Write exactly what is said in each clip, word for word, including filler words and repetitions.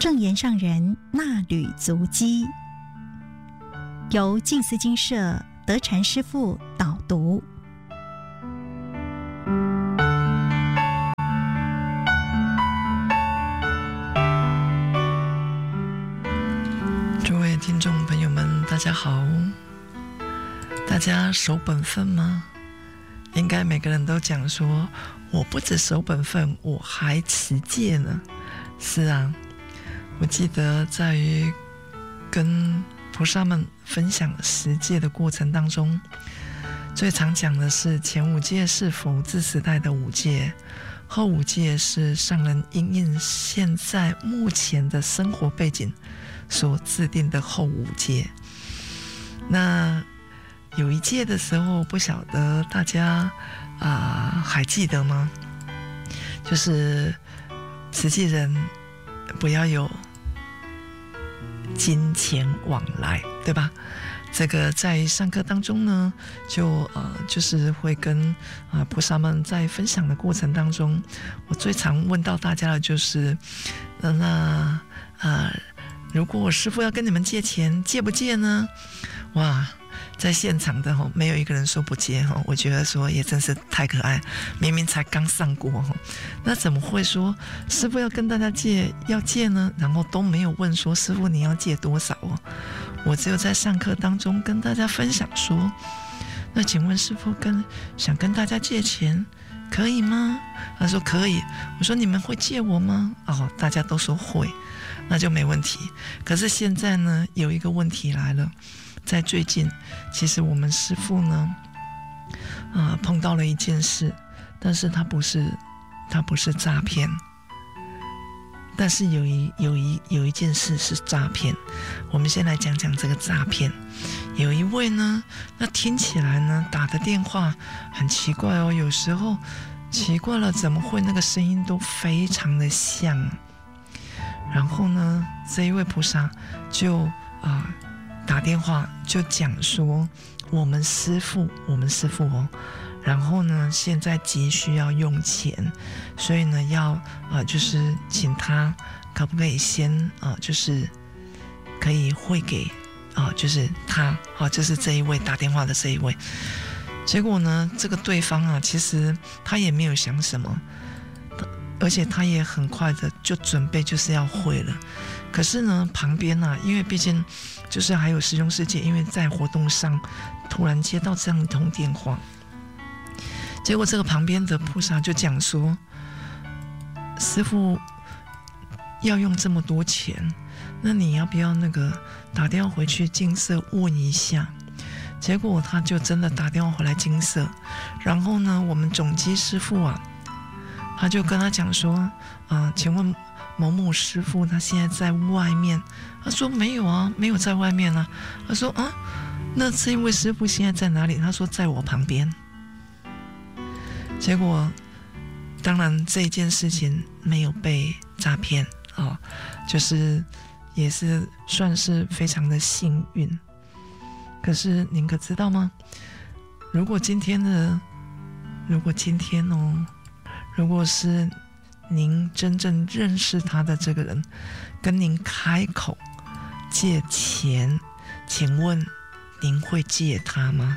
正言上人那履足迹，由静思精舍德禅师父导读。 诸位听众朋友们，大家好。大家守本分吗？应该每个人都讲说，我不只守本分，我还持戒呢。是啊，我记得在于跟菩萨们分享持戒的过程当中，最常讲的是前五戒是佛治时代的五戒，后五戒是上人因应现在目前的生活背景所制定的后五戒。那有一戒的时候，不晓得大家啊、呃、还记得吗？就是慈济人不要有金钱往来，对吧？这个在上课当中呢，就呃就是会跟啊、呃、菩萨们在分享的过程当中，我最常问到大家的就是，呃、那啊、呃、如果我师父要跟你们借钱，借不借呢？哇！在现场的没有一个人说不借，我觉得说也真是太可爱，明明才刚上过，那怎么会说师父要跟大家借要借呢？然后都没有问说师父你要借多少哦。我只有在上课当中跟大家分享说，那请问师父跟想跟大家借钱可以吗？他说可以。我说你们会借我吗？哦，大家都说会，那就没问题。可是现在呢，有一个问题来了。在最近，其实我们师父呢，啊、呃，碰到了一件事，但是他不是，他不是诈骗，但是有一有一有一件事是诈骗。我们先来讲讲这个诈骗。有一位呢，那听起来呢打的电话很奇怪哦，有时候奇怪了，怎么会那个声音都非常的像？然后呢，这一位菩萨就啊。呃打电话就讲说，我们师父，我们师父哦，然后呢，现在急需要用钱，所以呢，要呃，就是请他可不可以先呃，就是可以汇给啊、呃，就是他啊、呃，就是这一位打电话的这一位。结果呢，这个对方啊，其实他也没有想什么，而且他也很快的就准备就是要汇了。可是呢，旁边啊，因为毕竟就是还有师兄师姐，因为在活动上突然接到这样一通电话，结果这个旁边的菩萨就讲说，师父要用这么多钱，那你要不要那个打电话回去精舍问一下？结果他就真的打电话回来精舍，然后呢，我们总机师父啊，他就跟他讲说，啊、呃，请问某某师父他现在在外面。他说没有啊，没有在外面啊。他说啊，那这一位师父现在在哪里？他说在我旁边。结果当然这一件事情没有被诈骗啊、哦，就是也是算是非常的幸运。可是您可知道吗？如果今天的如果今天哦如果是您真正认识他的这个人跟您开口借钱，请问您会借他吗？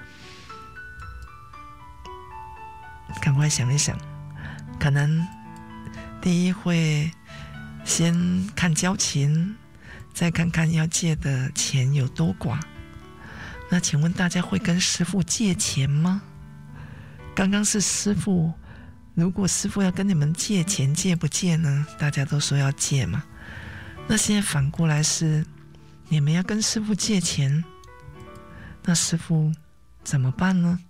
赶快想一想，可能第一会先看交情，再看看要借的钱有多寡。那请问大家会跟师父借钱吗？刚刚是师父，如果师父要跟你们借钱，借不借呢？大家都说要借嘛。那现在反过来是你们要跟师父借钱，那师父怎么办呢？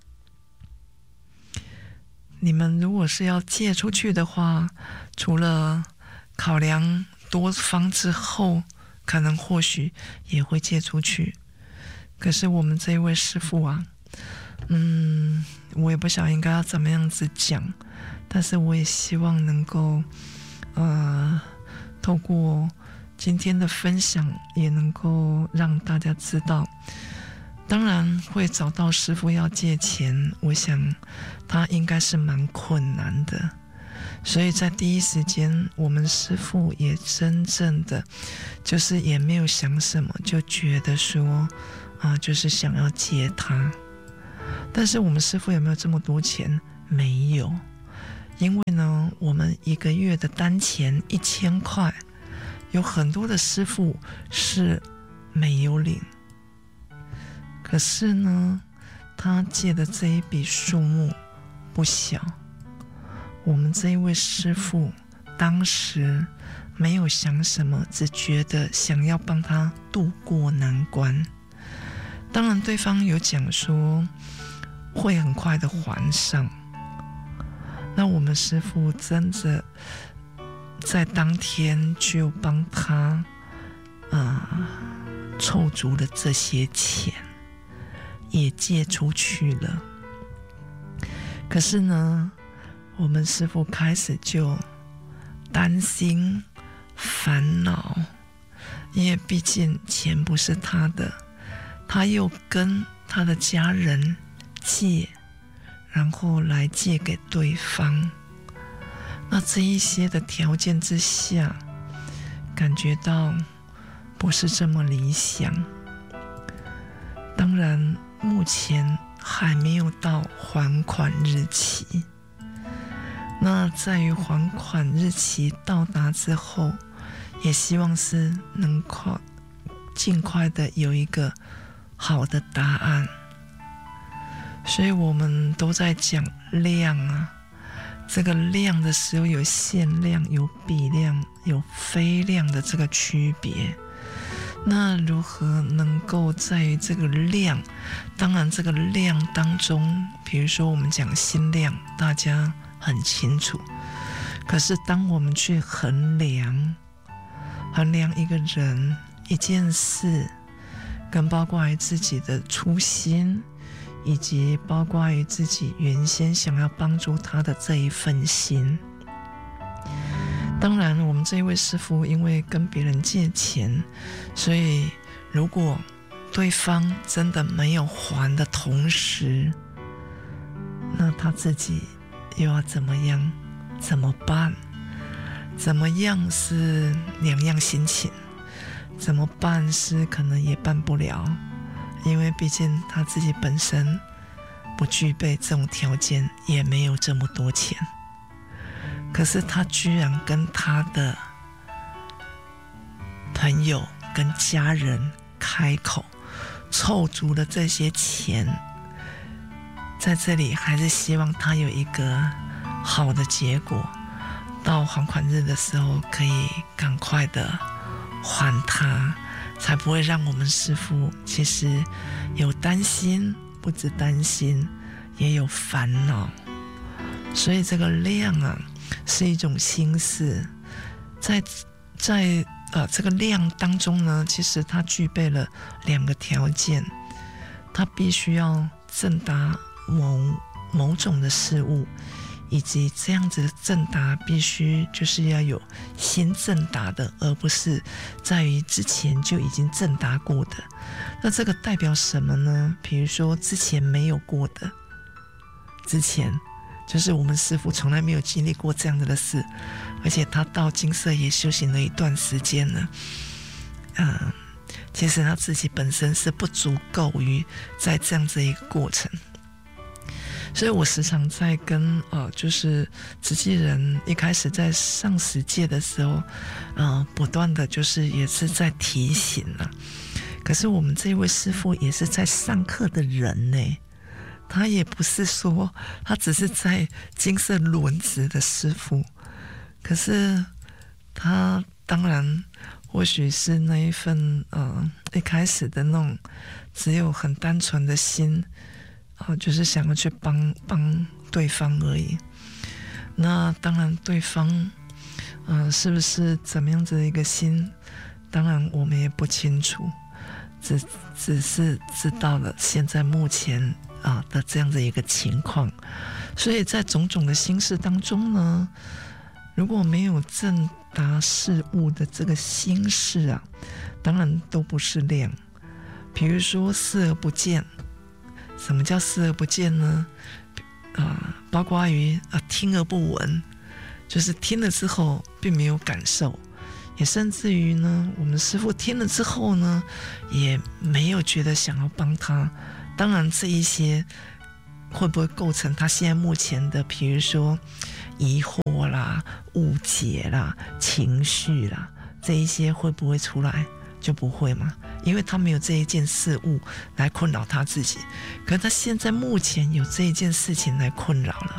你们如果是要借出去的话，除了考量多方之后，可能或许也会借出去。可是我们这一位师父啊，嗯，我也不晓得应该要怎么样子讲，但是我也希望能够呃透过今天的分享也能够让大家知道，当然会找到师父要借钱，我想他应该是蛮困难的， 所以在第一时间，我们师父也真正的就是也没有想什么，就觉得说啊、呃，就是想要接他。但是我们师父有没有这么多钱？没有，因为呢，我们一个月的单钱一千块，有很多的师父是没有领。可是呢，他借的这一笔数目不小。我们这一位师父当时没有想什么，只觉得想要帮他渡过难关。当然对方有讲说会很快的还上，那我们师父真的在当天就帮他呃凑足了这些钱，也借出去了。可是呢，我们师父开始就担心烦恼，因为毕竟钱不是他的，他又跟他的家人借，然后来借给对方。那这一些的条件之下，感觉到不是这么理想。当然目前还没有到还款日期，那在于还款日期到达之后，也希望是能快尽快的有一个好的答案。所以我们都在讲量啊，这个量的时候有限量、有比量、有非量的这个区别。那如何能够在于这个量，当然这个量当中，比如说我们讲心量，大家很清楚。可是当我们去衡量衡量一个人一件事，跟包括于自己的初心，以及包括于自己原先想要帮助他的这一份心。当然我们这一位师父因为跟别人借钱，所以如果对方真的没有还的同时，那他自己又要怎么样怎么办？怎么样是两样心情，怎么办是可能也办不了，因为毕竟他自己本身不具备这种条件，也没有这么多钱。可是他居然跟他的朋友跟家人开口凑足了这些钱，在这里还是希望他有一个好的结果，到还款日的时候可以赶快的还他，才不会让我们师父其实有担心，不止担心也有烦恼。所以这个量啊是一种心事，在在呃这个量当中呢，其实它具备了两个条件，它必须要正达某某种的事物，以及这样子的正达必须就是要有先正达的，而不是在于之前就已经正达过的。那这个代表什么呢？比如说之前没有过的，之前就是我们师父从来没有经历过这样子的事，而且他到金色也修行了一段时间了，嗯，其实他自己本身是不足够于在这样子一个过程。所以我时常在跟呃，就是慈济人一开始在上十届的时候，呃，不断的就是也是在提醒啊。可是我们这位师父也是在上课的人呢，他也不是说他只是在金色轮值的师父，可是他当然或许是那一份呃一开始的那种只有很单纯的心。哦，就是想要去帮帮对方而已。那当然，对方，嗯、呃，是不是怎么样子的一个心？当然我们也不清楚，只只是知道了现在目前啊、呃、的这样的一个情况。所以在种种的心事当中呢，如果没有正达事物的这个心事啊，当然都不是量。比如说视而不见。什么叫视而不见呢？呃，包括于呃听而不闻， 就是听了之后并没有感受，也甚至于呢，我们师父听了之后呢，也没有觉得想要帮他。当然，这一些会不会构成他现在目前的，比如说疑惑啦、误解啦、情绪啦，这一些会不会出来？就不会嘛，因为他没有这一件事物来困扰他自己，可是他现在目前有这一件事情来困扰了，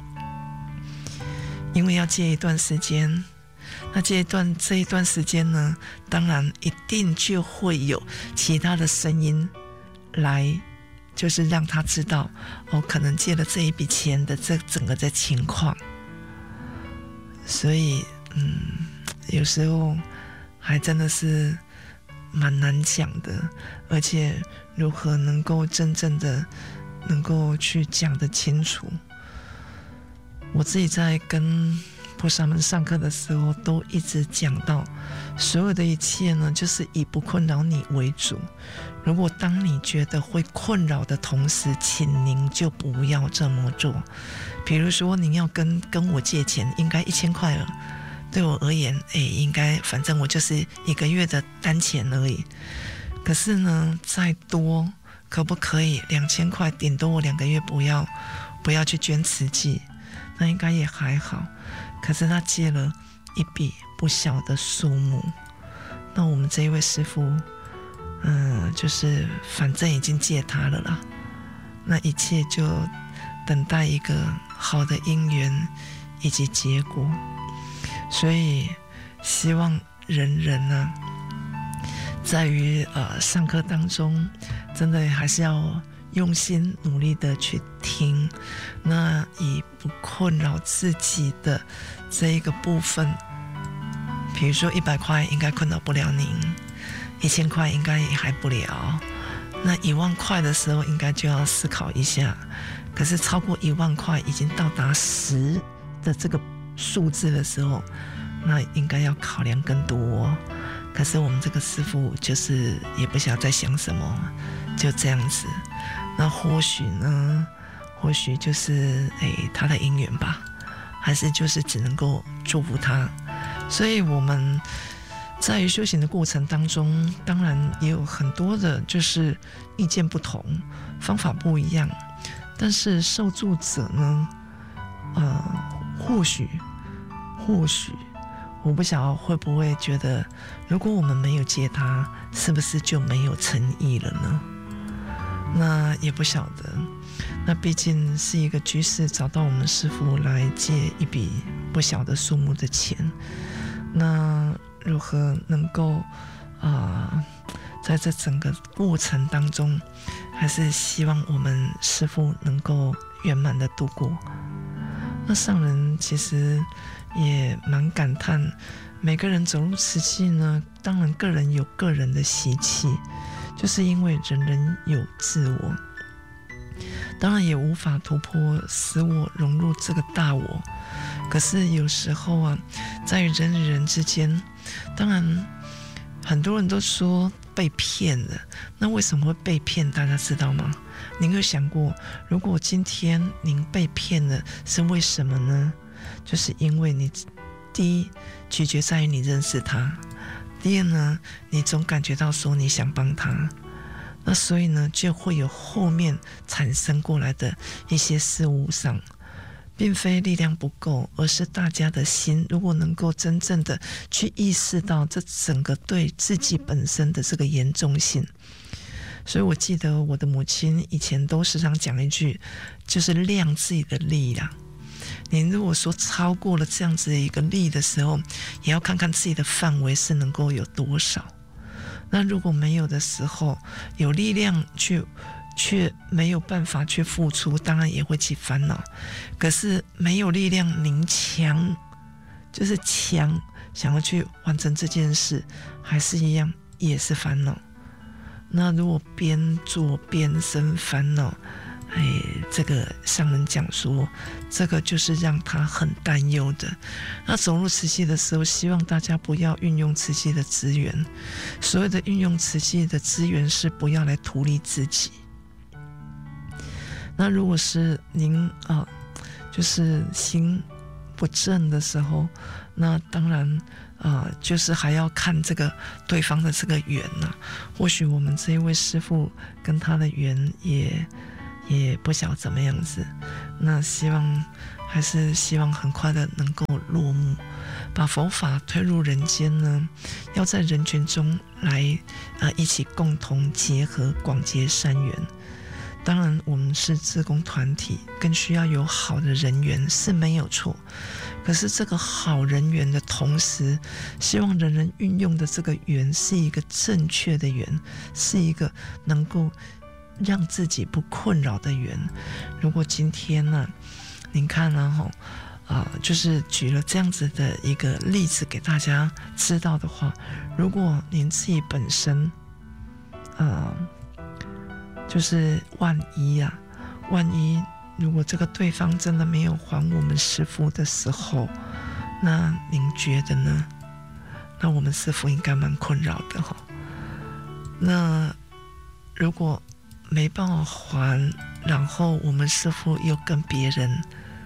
因为要戒一段时间，那这一段这一段时间呢，当然一定就会有其他的声音来，就是让他知道哦，可能借了这一笔钱的这整个的情况，所以嗯，有时候还真的是蛮难讲的，而且如何能够真正的能够去讲得清楚。我自己在跟菩萨们上课的时候都一直讲到，所有的一切呢，就是以不困扰你为主。如果当你觉得会困扰的同时，请您就不要这么做。比如说您要跟跟我借钱，应该一千块了，对我而言，哎，应该反正我就是一个月的单钱而已。可是呢，再多可不可以两千块？顶多我两个月不要不要去捐慈济，那应该也还好。可是他借了一笔不小的数目，那我们这一位师父，嗯，就是反正已经借他了啦，那一切就等待一个好的因缘以及结果。所以希望人人呢，在于呃上课当中，真的还是要用心努力的去听，那以不困扰自己的这一个部分，比如说一百块应该困扰不了您，一千块应该也还不了，那一万块的时候应该就要思考一下。可是超过一万块已经到达十的这个数字的时候，那应该要考量更多。可是我们这个师父就是也不晓得在想什么，就这样子。那或许呢，或许就是哎他的因缘吧，还是就是只能够祝福他。所以我们在于修行的过程当中，当然也有很多的就是意见不同，方法不一样，但是受助者呢，呃，或许或许我不晓得会不会觉得，如果我们没有接他，是不是就没有诚意了呢？那也不晓得。那毕竟是一个居士找到我们师父来借一笔不小的数目的钱，那如何能够啊、呃，在这整个过程当中，还是希望我们师父能够圆满的度过。那上人其实也蛮感叹，每个人走入慈济呢，当然个人有个人的习气，就是因为人人有自我，当然也无法突破使我融入这个大我。可是有时候啊，在于人与人之间，当然很多人都说被骗了，那为什么会被骗？大家知道吗？您有想过，如果今天您被骗了，是为什么呢？就是因为你第一取决在于你认识他，第二呢，你总感觉到说你想帮他，那所以呢，就会有后面产生过来的一些事物上，并非力量不够，而是大家的心如果能够真正的去意识到这整个对自己本身的这个严重性。所以我记得我的母亲以前都时常讲一句，就是量自己的力量。你如果说超过了这样子的一个力的时候，也要看看自己的范围是能够有多少。那如果没有的时候，有力量去却没有办法去付出，当然也会起烦恼。可是没有力量，您强就是强想要去完成这件事，还是一样也是烦恼。那如果边做边生烦恼，哎，这个上人讲说，这个就是让他很担忧的。那走入慈济的时候，希望大家不要运用慈济的资源，所有的运用慈济的资源是不要来图利自己。那如果是您啊，就是心不正的时候，那当然呃，就是还要看这个对方的这个缘呐、啊。或许我们这一位师父跟他的缘也也不晓怎么样子，那希望还是希望很快的能够落幕，把佛法推入人间呢，要在人群中来呃一起共同结合广结善缘。当然我们是志工团体，更需要有好的人缘是没有错，可是这个好人缘的同时，希望人人运用的这个缘是一个正确的缘，是一个能够让自己不困扰的缘。如果今天呢、啊，您看啊，呃，就是举了这样子的一个例子给大家知道的话，如果您自己本身，呃，就是万一啊，万一如果这个对方真的没有还我们师父的时候，那您觉得呢？那我们师父应该蛮困扰的哈。那如果没办法还，然后我们师父又跟别人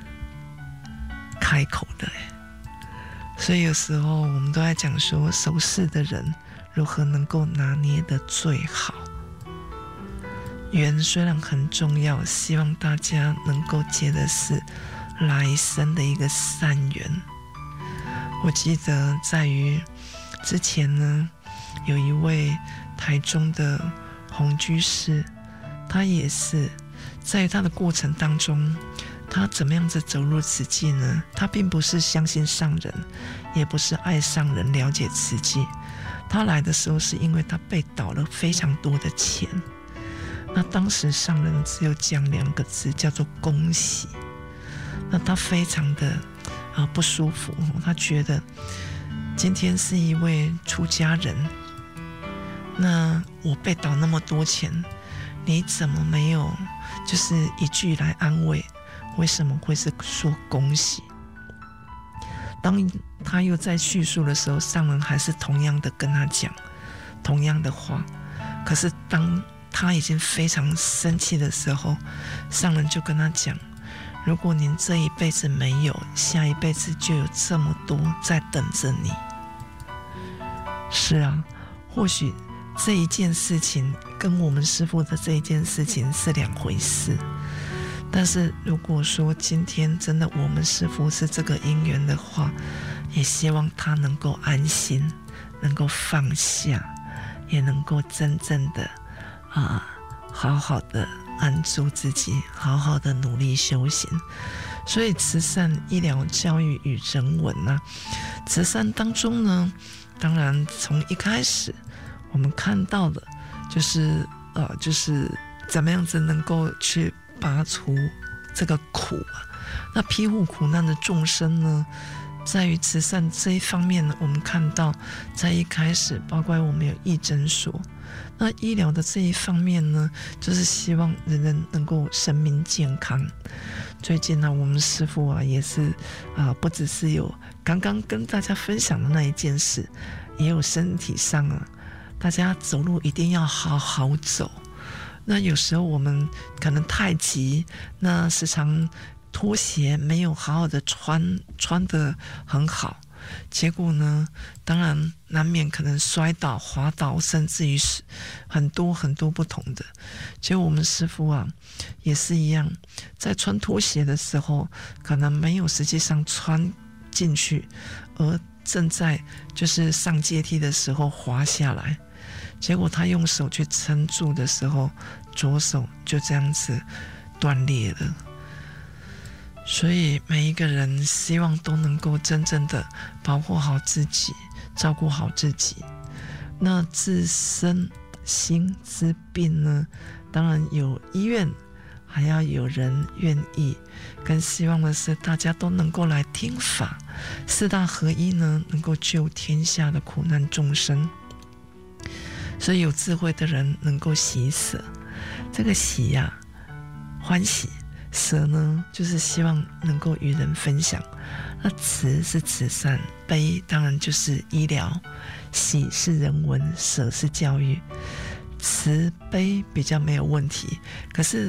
开口的，所以有时候我们都在讲说，熟识的人如何能够拿捏得最好。缘虽然很重要，希望大家能够结的是来生的一个善缘。我记得在于之前呢，有一位台中的洪居士，他也是在他的过程当中，他怎么样子走入慈济呢？他并不是相信上人，也不是爱上人了解慈济，他来的时候是因为他被倒了非常多的钱。那当时上人只有讲两个字，叫做恭喜。那他非常的、呃、不舒服，他觉得今天是一位出家人，那我被倒那么多钱，你怎么没有就是一句来安慰？为什么会是说恭喜？当他又在叙述的时候，上人还是同样的跟他讲同样的话，可是当他已经非常生气的时候，上人就跟他讲，如果您这一辈子没有，下一辈子就有这么多在等着你。是啊，或许这一件事情跟我们师父的这一件事情是两回事，但是如果说今天真的我们师父是这个因缘的话，也希望他能够安心，能够放下，也能够真正的啊，好好的安住自己，好好的努力修行。所以慈善、医疗、教育与人文啊，慈善当中呢，当然从一开始我们看到的就是呃，就是怎么样子能够去拔除这个苦啊。那庇护苦难的众生呢，在于慈善这一方面呢，我们看到在一开始，包括我们有义诊所。那医疗的这一方面呢，就是希望人人能够生命健康。最近呢，我们师父啊也是啊、呃，不只是有刚刚跟大家分享的那一件事，也有身体上啊，大家走路一定要好好走。那有时候我们可能太急，那时常拖鞋没有好好的穿，穿得很好。结果呢，当然难免可能摔倒、滑倒，甚至于是很多很多不同的。结果我们师父啊，也是一样，在穿拖鞋的时候，可能没有实际上穿进去，而正在就是上阶梯的时候滑下来。结果他用手去撑住的时候，左手就这样子断裂了。所以每一个人希望都能够真正的保护好自己，照顾好自己。那自身心之病呢，当然有医院，还要有人愿意。更希望的是大家都能够来听法，四大合一呢，能够救天下的苦难众生。所以有智慧的人能够喜舍，这个喜呀、啊，欢喜。舍呢，就是希望能够与人分享。那慈是慈善，悲当然就是医疗，喜是人文，舍是教育。慈悲比较没有问题，可是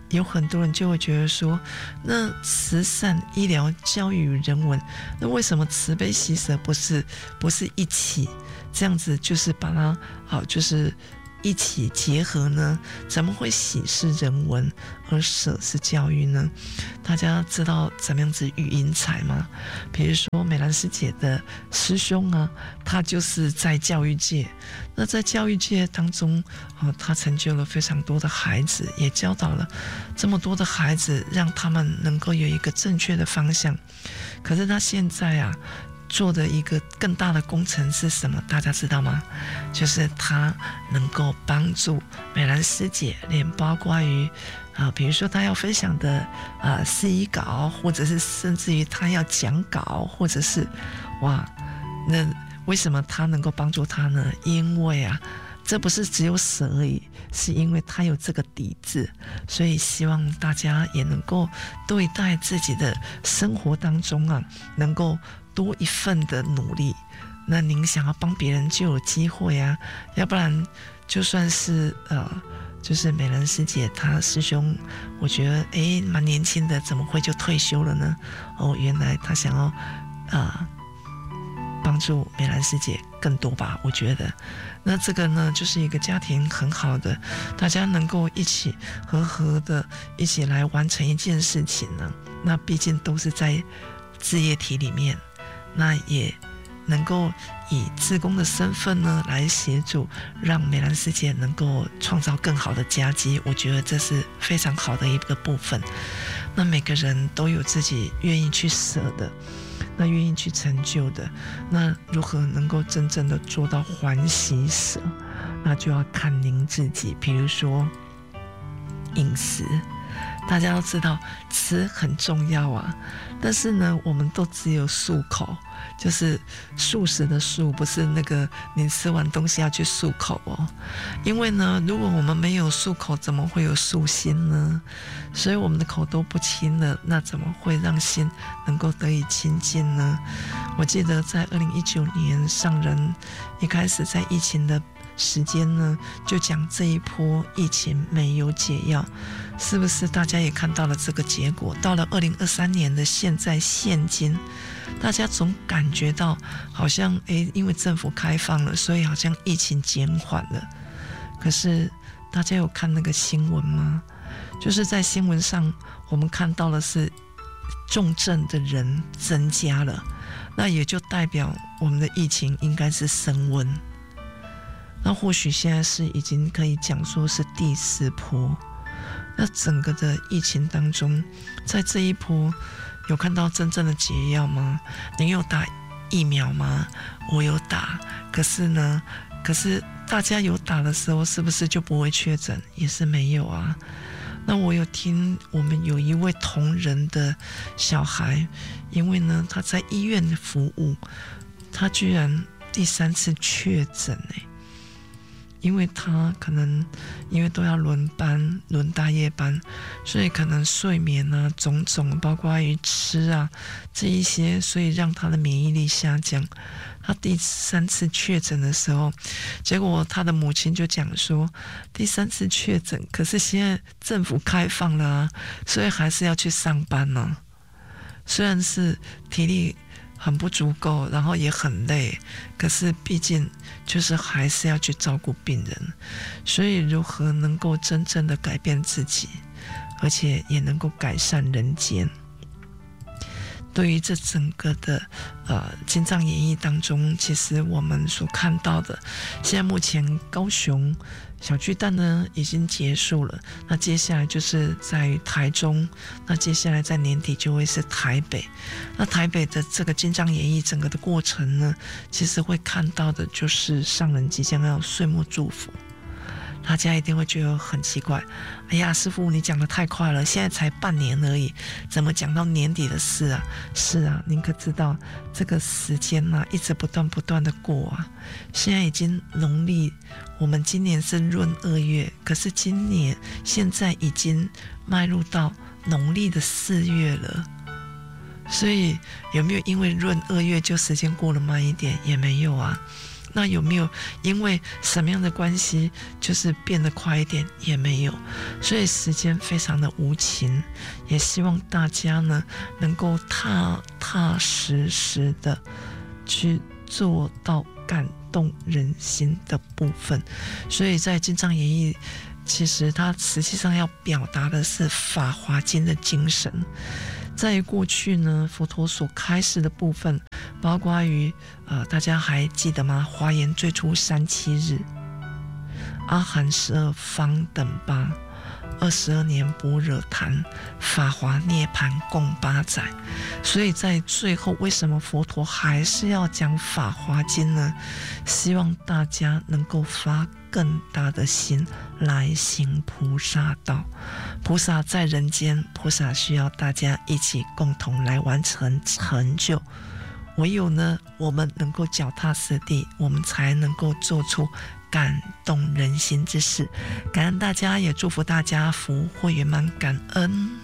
有很多人就会觉得说，那慈善、医疗、教育、人文，那为什么慈悲喜舍不是不是一起这样子，就是把它好，就是一起结合呢？怎么会喜是人文，而舍是教育呢？大家知道怎么样子育英才吗？比如说美兰师姐的师兄啊，他就是在教育界。那在教育界当中，哦，他成就了非常多的孩子，也教导了这么多的孩子，让他们能够有一个正确的方向。可是他现在啊，做的一个更大的工程是什么？大家知道吗？就是他能够帮助美兰师姐，连包括于啊、呃，比如说他要分享的啊、呃、司仪稿，或者是甚至于他要讲稿，或者是哇，那为什么他能够帮助他呢？因为啊，这不是只有舍而已，是因为他有这个底子，所以希望大家也能够对待自己的生活当中啊，能够多一份的努力。那您想要帮别人就有机会啊，要不然就算是呃，就是美兰师姐她师兄，我觉得诶蛮年轻的，怎么会就退休了呢？哦，原来他想要啊帮助美兰师姐更多吧，我觉得。那这个呢，就是一个家庭很好的，大家能够一起和和的一起来完成一件事情呢。那毕竟都是在事业体里面，那也能够以志工的身份呢来协助，让美兰师姐能够创造更好的佳绩。我觉得这是非常好的一个部分。那每个人都有自己愿意去舍的，那愿意去成就的，那如何能够真正的做到欢喜舍，那就要看您自己。比如说饮食，大家都知道吃很重要啊，但是呢我们都只有漱口，就是素食的素，不是那个你吃完东西要去漱口哦。因为呢如果我们没有漱口，怎么会有漱心呢？所以我们的口都不清了，那怎么会让心能够得以清净呢？我记得在二零一九年上人一开始在疫情的时间呢，就讲这一波疫情没有解药，是不是大家也看到了这个结果？到了二零二三年的现在现今，大家总感觉到好像诶，因为政府开放了，所以好像疫情减缓了。可是大家有看那个新闻吗？就是在新闻上我们看到的是重症的人增加了，那也就代表我们的疫情应该是升温。那或许现在是已经可以讲说是第四波。那整个的疫情当中，在这一波有看到真正的解药吗？您有打疫苗吗？我有打，可是呢，可是大家有打的时候，是不是就不会确诊？也是没有啊。那我有听我们有一位同仁的小孩，因为呢他在医院服务，他居然第三次确诊欸。因为他可能因为都要轮班轮大夜班，所以可能睡眠啊种种，包括于吃啊这一些，所以让他的免疫力下降。他第三次确诊的时候，结果他的母亲就讲说，第三次确诊，可是现在政府开放了啊，所以还是要去上班呢、啊。虽然是体力很不足够，然后也很累，可是毕竟就是还是要去照顾病人。所以如何能够真正的改变自己，而且也能够改善人间，对于这整个的呃金藏演义当中，其实我们所看到的，现在目前高雄小巨蛋呢已经结束了，那接下来就是在台中，那接下来在年底就会是台北。那台北的这个金藏演义整个的过程呢，其实会看到的就是上人即将要岁末祝福。大家一定会觉得很奇怪，哎呀，师父你讲得太快了，现在才半年而已，怎么讲到年底的事啊？是啊，您可知道这个时间啊一直不断不断的过啊，现在已经农历，我们今年是闰二月，可是今年现在已经迈入到农历的四月了。所以有没有因为闰二月就时间过了慢一点？也没有啊。 那有没有因为什么样的关系就是变得快一点？也没有。所以时间非常的无情，也希望大家呢能够踏踏实实的去做到感动人心的部分。所以在金藏演义，其实它实际上要表达的是法华经的精神。在过去呢，佛陀所开示的部分，包括于呃，大家还记得吗？华严最初三七日，阿含十二方等八，二十二年般若谈，法华涅槃共八载。所以在最后，为什么佛陀还是要讲法华经呢？希望大家能够发更大的心来行菩萨道。菩萨在人间，菩萨需要大家一起共同来完成成就。唯有呢，我们能够脚踏实地，我们才能够做出感动人心之事。感恩大家，也祝福大家福慧圆满，感恩。